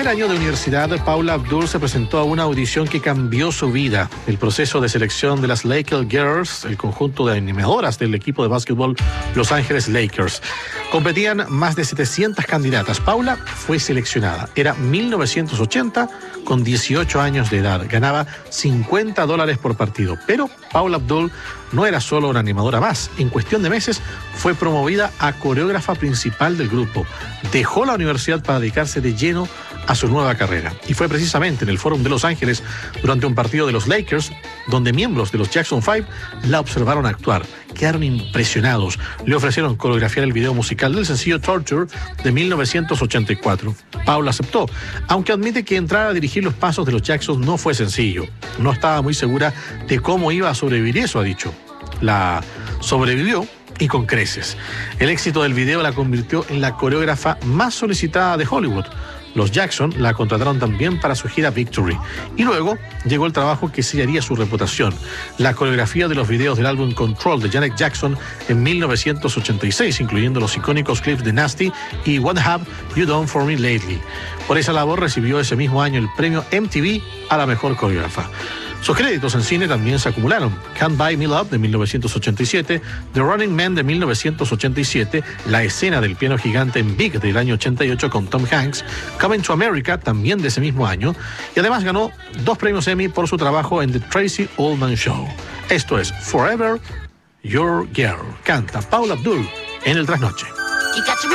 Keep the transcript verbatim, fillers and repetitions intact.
primer año de universidad, Paula Abdul se presentó a una audición que cambió su vida. El proceso de selección de las Lakers Girls, el conjunto de animadoras del equipo de básquetbol Los Ángeles Lakers. Competían más de setecientas candidatas. Paula fue seleccionada. Era mil novecientos ochenta, con dieciocho años de edad. Ganaba cincuenta dólares por partido. Pero Paula Abdul no era solo una animadora más. En cuestión de meses fue promovida a coreógrafa principal del grupo. Dejó la universidad para dedicarse de lleno a su nueva carrera. Y fue precisamente en el Fórum de Los Ángeles, durante un partido de los Lakers, donde miembros de los Jackson Five la observaron actuar. Quedaron impresionados. Le ofrecieron coreografiar el video musical del sencillo Torture de mil novecientos ochenta y cuatro. Paula aceptó, aunque admite que entrar a dirigir los pasos de los Jackson no fue sencillo. No estaba muy segura de cómo iba a sobrevivir eso, ha dicho. La sobrevivió y con creces. El éxito del video la convirtió en la coreógrafa más solicitada de Hollywood. Los Jackson la contrataron también para su gira Victory. Y luego llegó el trabajo que sellaría su reputación: la coreografía de los videos del álbum Control de Janet Jackson en mil novecientos ochenta y seis, incluyendo los icónicos clips de Nasty y What Have You Done For Me Lately. Por esa labor recibió ese mismo año el premio M T V a la mejor coreógrafa. Sus créditos en cine también se acumularon: Can't Buy Me Love de mil novecientos ochenta y siete, The Running Man de mil novecientos ochenta y siete, la escena del piano gigante en Big del año ochenta y ocho con Tom Hanks, Coming to America también de ese mismo año, y además ganó dos premios Emmy por su trabajo en The Tracy Ullman Show. Esto es Forever Your Girl. Canta Paula Abdul en el Trasnoche.